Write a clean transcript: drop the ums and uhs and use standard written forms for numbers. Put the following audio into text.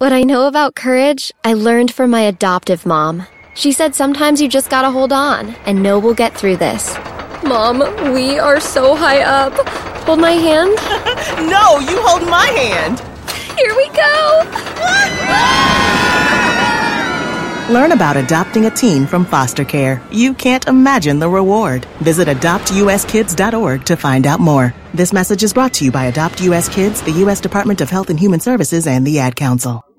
What I know about courage, I learned from my adoptive mom. She said sometimes you just gotta hold on and know we'll get through this. Mom, we are so high up. Hold my hand? No, you hold my hand. Here we go. Learn about adopting a teen from foster care. You can't imagine the reward. Visit adoptuskids.org to find out more. This message is brought to you by Adopt US Kids, the U.S. Department of Health and Human Services, and the Ad Council.